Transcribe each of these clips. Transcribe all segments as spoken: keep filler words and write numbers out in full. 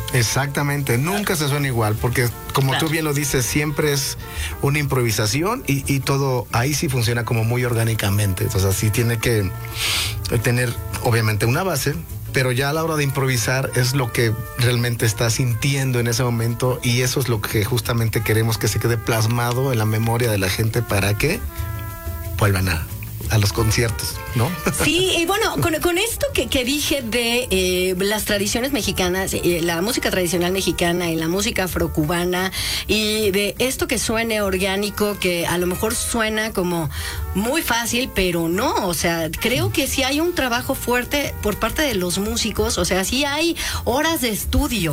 Exactamente, nunca se suena igual, porque como claro. tú bien lo dices, siempre es una improvisación y, y todo ahí sí funciona como muy orgánicamente. Entonces, sí tiene que tener, obviamente, una base, pero ya a la hora de improvisar es lo que realmente estás sintiendo en ese momento y eso es lo que justamente queremos que se quede plasmado en la memoria de la gente para que vuelvan a... a los conciertos, ¿no? Sí, y bueno, con, con esto que, que dije de eh, las tradiciones mexicanas, eh, la música tradicional mexicana y la música afrocubana, y de esto que suene orgánico, que a lo mejor suena como muy fácil, pero no, o sea, creo que sí hay un trabajo fuerte por parte de los músicos, o sea, sí hay horas de estudio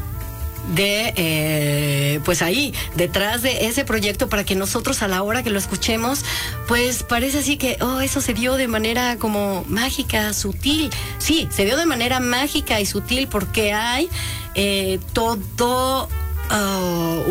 de eh, pues ahí detrás de ese proyecto para que nosotros a la hora que lo escuchemos pues parece así que oh eso se dio de manera como mágica, sutil. Sí, se dio de manera mágica y sutil porque hay eh, todo Uh,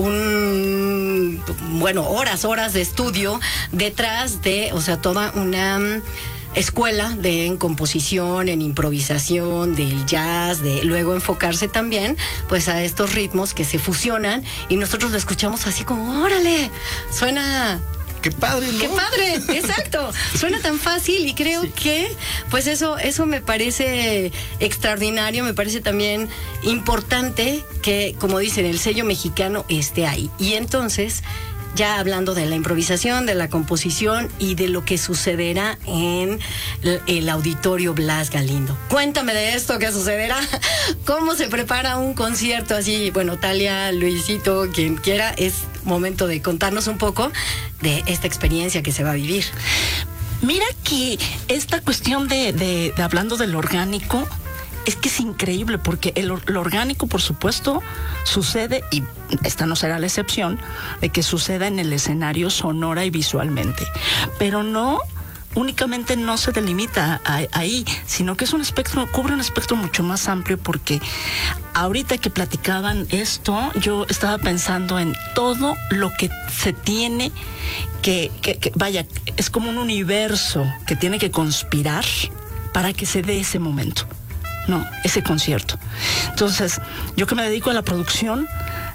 un bueno horas horas de estudio detrás de, o sea, toda una um, escuela de en composición, en improvisación, del jazz, de luego enfocarse también pues a estos ritmos que se fusionan y nosotros lo escuchamos así como órale, suena ¡qué padre!, ¿no? ¡Qué padre! Exacto. Suena tan fácil y creo sí. que, pues eso, eso me parece extraordinario, me parece también importante que, como dicen, el sello mexicano esté ahí. Y entonces, ya hablando de la improvisación, de la composición y de lo que sucederá en el Auditorio Blas Galindo. Cuéntame de esto, ¿qué sucederá? ¿Cómo se prepara un concierto así? Bueno, Talia, Luisito, quien quiera, es momento de contarnos un poco de esta experiencia que se va a vivir. Mira que esta cuestión de, de, de hablando del orgánico, es que es increíble porque el, lo orgánico, por supuesto, sucede, y esta no será la excepción, de que suceda en el escenario sonora y visualmente. Pero no, únicamente no se delimita a, a, ahí, sino que es un espectro, cubre un espectro mucho más amplio porque ahorita que platicaban esto, yo estaba pensando en todo lo que se tiene que, que, que vaya, es como un universo que tiene que conspirar para que se dé ese momento. No, ese concierto. Entonces, yo que me dedico a la producción,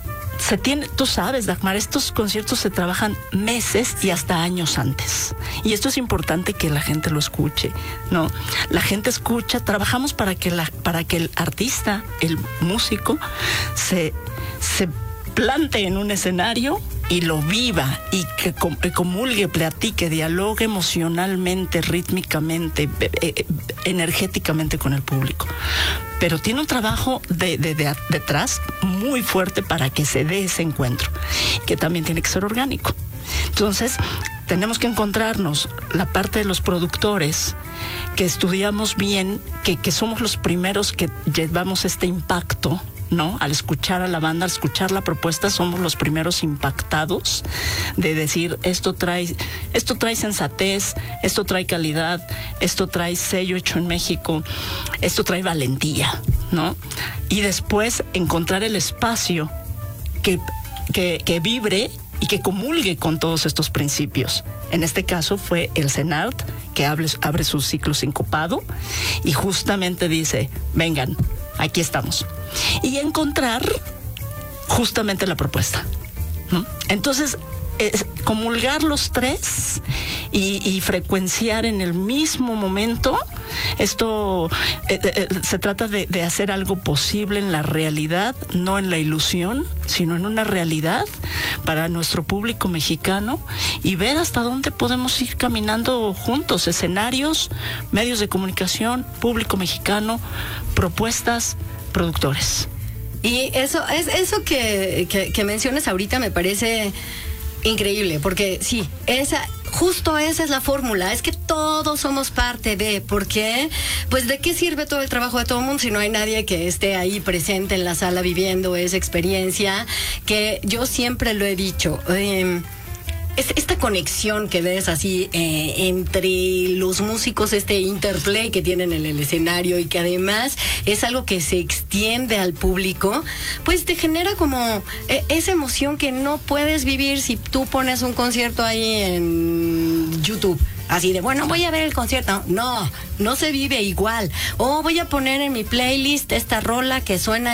se tiene, tú sabes, Dagmar, estos conciertos se trabajan meses y hasta años antes. Y esto es importante que la gente lo escuche, ¿no? La gente escucha, trabajamos para que la, para que el artista, el músico, se, se plante en un escenario y lo viva y que comulgue, platique, dialogue emocionalmente, rítmicamente, eh, energéticamente con el público. Pero tiene un trabajo de, de, de, detrás muy fuerte para que se dé ese encuentro, que también tiene que ser orgánico. Entonces, tenemos que encontrarnos la parte de los productores, que estudiamos bien, que, que somos los primeros que llevamos este impacto, ¿no? Al escuchar a la banda, al escuchar la propuesta, somos los primeros impactados de decir, esto trae, esto trae sensatez, esto trae calidad, esto trae sello hecho en México, esto trae valentía, ¿no? Y después encontrar el espacio que, que, que vibre y que comulgue con todos estos principios. En este caso fue el CENART, que abre, abre su ciclo sincopado y justamente dice, vengan, aquí estamos. Y encontrar justamente la propuesta, ¿no? Entonces, es comulgar los tres y, y frecuenciar en el mismo momento. Esto eh, eh, se trata de, de hacer algo posible en la realidad, no en la ilusión, sino en una realidad para nuestro público mexicano y ver hasta dónde podemos ir caminando juntos, escenarios, medios de comunicación, público mexicano, propuestas, productores. Y eso es eso que, que, que mencionas ahorita me parece increíble, porque sí, esa, justo esa es la fórmula, es que todos somos parte de, porque, pues, ¿de qué sirve todo el trabajo de todo el mundo si no hay nadie que esté ahí presente en la sala viviendo esa experiencia? Que yo siempre lo he dicho, eh, esta conexión que ves así eh, entre los músicos, este interplay que tienen en el escenario y que además es algo que se extiende al público, pues te genera como eh, esa emoción que no puedes vivir si tú pones un concierto ahí en YouTube. Así de, bueno, voy a ver el concierto. No, no se vive igual. O voy a poner en mi playlist esta rola que suena